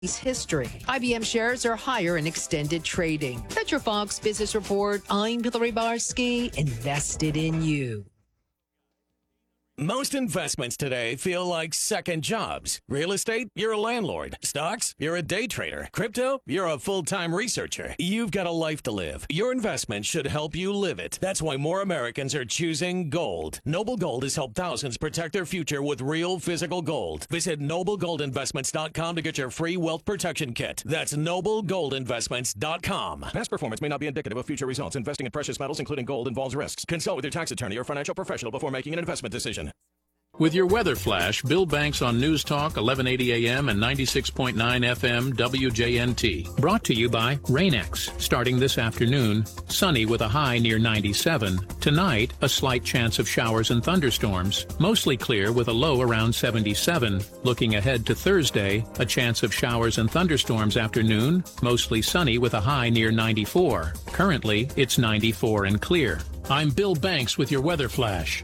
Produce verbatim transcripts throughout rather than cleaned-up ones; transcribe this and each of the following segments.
history. I B M shares are higher in extended trading. That's your Fox Business Report. I'm Hillary Barsky, invested in you. Most investments today feel like second jobs. Real estate, you're a landlord. Stocks, you're a day trader. Crypto, you're a full-time researcher. You've got a life to live. Your investment should help you live it. That's why more Americans are choosing gold. Noble Gold has helped thousands protect their future with real physical gold. Visit noble gold investments dot com to get your free wealth protection kit. That's noble gold investments dot com. Past performance may not be indicative of future results. Investing in precious metals, including gold, involves risks. Consult with your tax attorney or financial professional before making an investment decision. With your weather flash, Bill Banks on News Talk, eleven eighty A M and ninety-six point nine F M W J N T. Brought to you by Rain-X. Starting this afternoon, sunny with a high near ninety-seven. Tonight, a slight chance of showers and thunderstorms. Mostly clear with a low around seventy-seven. Looking ahead to Thursday, a chance of showers and thunderstorms afternoon. Mostly sunny with a high near ninety-four. Currently, it's ninety-four and clear. I'm Bill Banks with your weather flash.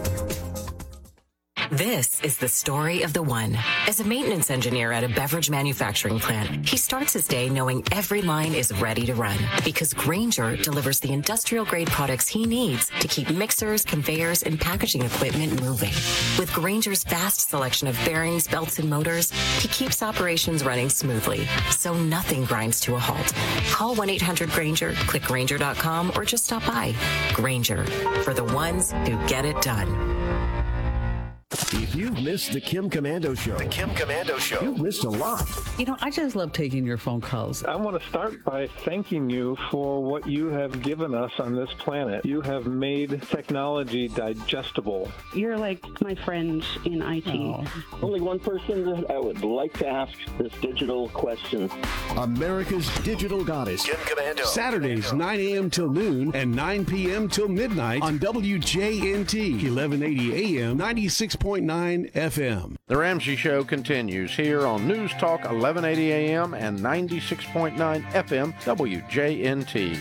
This is the story of the one. As a maintenance engineer at a beverage manufacturing plant, he starts his day knowing every line is ready to run because Grainger delivers the industrial-grade products he needs to keep mixers, conveyors, and packaging equipment moving. With Grainger's vast selection of bearings, belts, and motors, he keeps operations running smoothly, so nothing grinds to a halt. Call one eight hundred Grainger, click Grainger dot com, or just stop by. Grainger, for the ones who get it done. If you've missed the Kim Komando Show, the Kim Komando Show, you've missed a lot. You know, I just love taking your phone calls. I want to start by thanking you for what you have given us on this planet. You have made technology digestible. You're like my friends in I T. Oh. Only one person that I would like to ask this digital question. America's digital goddess. Kim Komando. Saturdays, nine A M till noon and nine P M till midnight on W J N T, eleven eighty A M, ninety-six point nine F M. The Ramsey Show continues here on News Talk eleven eighty A M and ninety-six point nine F M W J N T.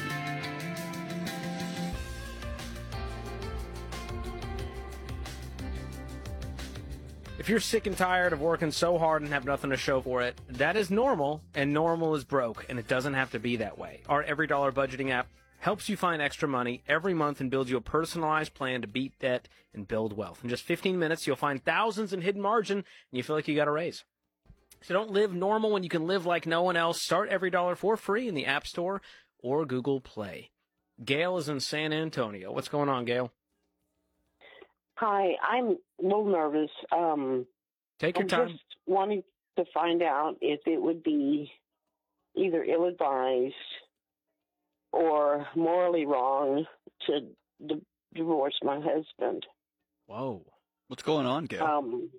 If you're sick and tired of working so hard and have nothing to show for it, that is normal, and normal is broke, and it doesn't have to be that way. Our Every Dollar budgeting app helps you find extra money every month and builds you a personalized plan to beat debt and build wealth. In just fifteen minutes, you'll find thousands in hidden margin, and you feel like you got a raise. So don't live normal when you can live like no one else. Start Every Dollar for free in the App Store or Google Play. Gail is in San Antonio. What's going on, Gail? Hi, I'm a little nervous. Um, Take your I'm time. just wanting to find out if it would be either ill-advised or morally wrong to d- divorce my husband. Whoa. What's going on, Gail? Um,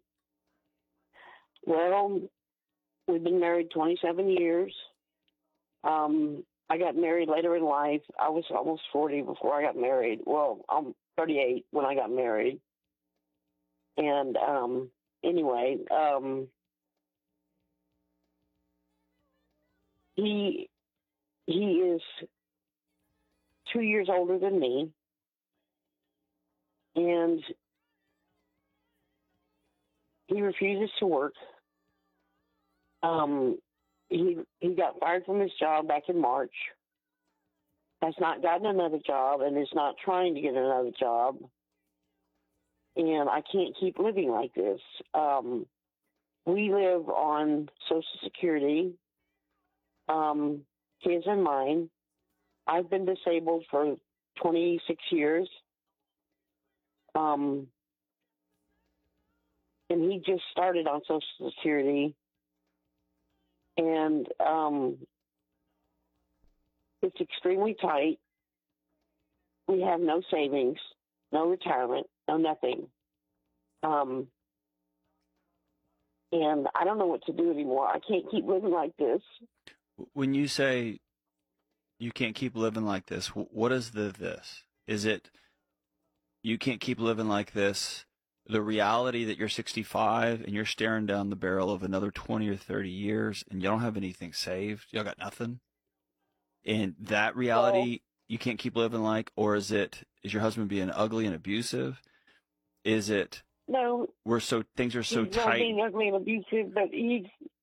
well, we've been married twenty-seven years. Um, I got married later in life. I was almost forty before I got married. Well, I'm thirty-eight when I got married. And um, anyway, um, he he is two years older than me, and he refuses to work. Um, he he got fired from his job back in March. Has not gotten another job and is not trying to get another job. And I can't keep living like this. Um, we live on Social Security, um, his and mine. I've been disabled for twenty-six years. Um, and he just started on Social Security. And um, it's extremely tight. We have no savings, no retirement, no nothing. Um, and I don't know what to do anymore. I can't keep living like this. When you say you can't keep living like this, what is the this? Is it you can't keep living like this, the reality that you're sixty-five and you're staring down the barrel of another twenty or thirty years and you don't have anything saved? You got nothing? And that reality well, you can't keep living like? Or is it, is your husband being ugly and abusive? Is it, no, we're so, things are so he's tight? Not being ugly and abusive, but he's,